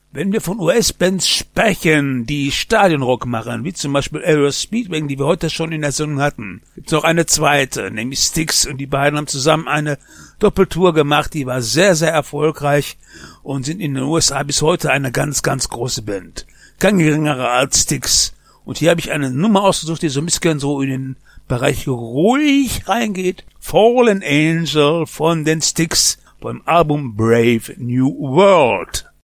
Wenn wir von US-Bands sprechen, die Stadionrock machen, wie zum Beispiel Aero Speedwagon, die wir heute schon in der Sendung hatten, gibt's noch eine zweite, nämlich Styx, und die beiden haben zusammen eine Doppeltour gemacht, die war sehr, sehr erfolgreich und sind in den USA bis heute eine ganz, ganz große Band. Kein geringerer als Styx. Und hier habe ich eine Nummer ausgesucht, die so ein bisschen so in den Bereich ruhig reingeht. Fallen Angel von den Styx beim Album Brave New World.